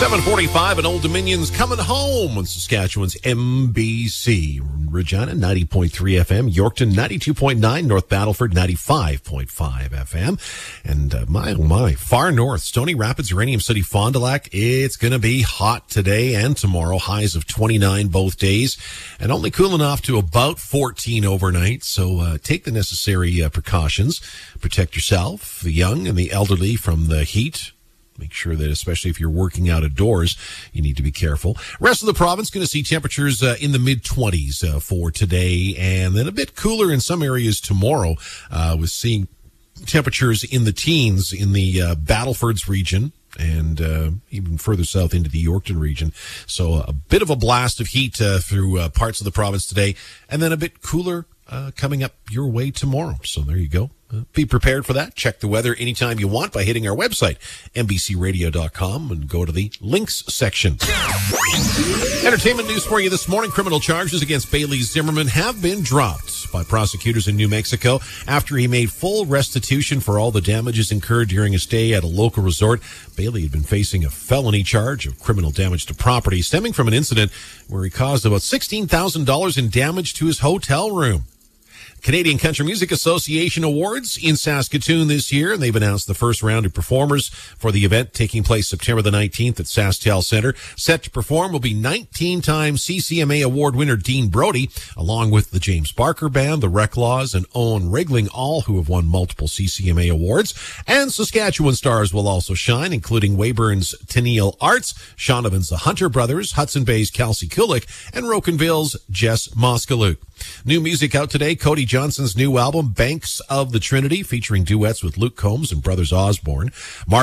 7:45 and Old Dominion's coming home on Saskatchewan's MBC. Regina, 90.3 FM. Yorkton, 92.9. North Battleford, 95.5 FM. And my, far north, Stony Rapids, Uranium City, Fond du Lac. It's going to be hot today and tomorrow. Highs of 29 both days. And only cooling off to about 14 overnight. So take the necessary precautions. Protect yourself, the young and the elderly from the heat. Make sure that, especially if you're working out of doors, you need to be careful. Rest of the province going to see temperatures in the mid-20s for today, and then a bit cooler in some areas tomorrow. With seeing temperatures in the teens in the Battlefords region, and even further south into the Yorkton region. So a bit of a blast of heat through parts of the province today, and then a bit cooler coming up your way tomorrow. So there you go. Be prepared for that. Check the weather anytime you want by hitting our website, mbcradio.com, and go to the links section. Entertainment news for you this morning. Criminal charges against Bailey Zimmerman have been dropped by prosecutors in New Mexico after he made full restitution for all the damages incurred during a stay at a local resort. Bailey had been facing a felony charge of criminal damage to property stemming from an incident where he caused about $16,000 in damage to his hotel room. Canadian Country Music Association Awards in Saskatoon this year, and they've announced the first round of performers for the event taking place September the 19th at SaskTel Centre. Set to perform will be 19-time CCMA Award winner Dean Brody, along with the James Barker Band, the Reclaws, and Owen Rigling, all who have won multiple CCMA awards. And Saskatchewan stars will also shine, including Weyburn's Tennille Arts, Shaughnavan's The Hunter Brothers, Hudson Bay's Kelsey Kulik, and Rocanville's Jess Moskaluk. New music out today. Cody Johnson's new album, Banks of the Trinity, featuring duets with Luke Combs and Brothers Osborne.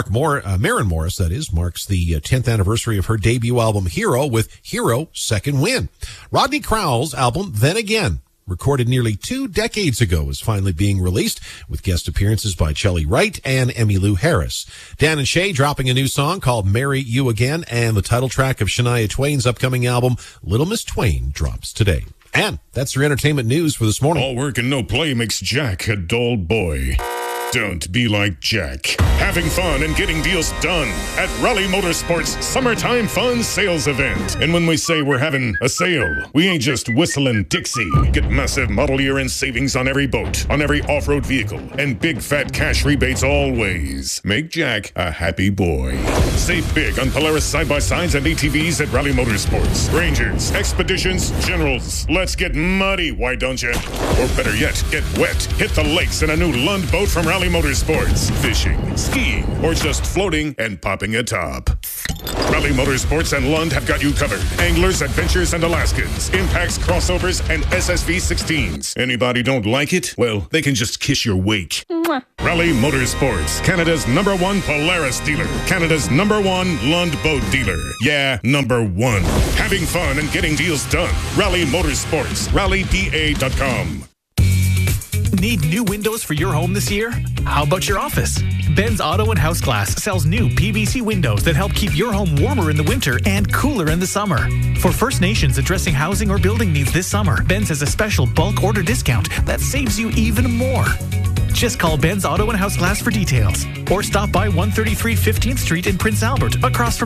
Maren Morris, that is, marks the 10th anniversary of her debut album, Hero, with Hero Second Win. Rodney Crowell's album, Then Again, recorded nearly 2 decades ago, is finally being released, with guest appearances by Chelly Wright and Emmylou Harris. Dan and Shay dropping a new song called Marry You Again, and the title track of Shania Twain's upcoming album, Little Miss Twain, drops today. And that's your entertainment news for this morning. All work and no play makes Jack a dull boy. Don't be like Jack. Having fun and getting deals done at Raleigh Motorsports Summertime Fun Sales Event. And when we say we're having a sale, we ain't just whistling Dixie. Get massive model year end savings on every boat, on every off-road vehicle, and big fat cash rebates always. Make Jack a happy boy. Save big on Polaris side-by-sides and ATVs at Raleigh Motorsports. Rangers, Expeditions, Generals. Let's get muddy, why don't you? Or better yet, get wet. Hit the lakes in a new Lund boat from Raleigh Motorsports. Fishing, skiing, or just floating and popping a top. Raleigh Motorsports and Lund have got you covered. Anglers, Adventures, and Alaskans. Impacts, crossovers, and SSV 16s. Anybody don't like it? Well, they can just kiss your wake. Mwah. Raleigh Motorsports, Canada's #1 Polaris dealer. Canada's #1 Lund boat dealer. Yeah, #1. Having fun and getting deals done. Raleigh Motorsports. RaleighPA.com. Need new windows for your home this year? How about your office? Ben's Auto and House Glass sells new PVC windows that help keep your home warmer in the winter and cooler in the summer. For First Nations addressing housing or building needs this summer, Ben's has a special bulk order discount that saves you even more. Just call Ben's Auto and House Glass for details, or stop by 133 15th Street in Prince Albert, across from